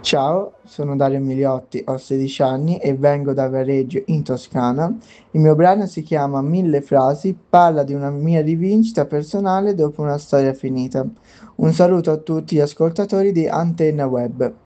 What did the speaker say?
Ciao, sono Dario Migliotti, ho 16 anni e vengo da Viareggio in Toscana. Il mio brano si chiama Mille frasi, parla di una mia rivincita personale dopo una storia finita. Un saluto a tutti gli ascoltatori di Antenna Web.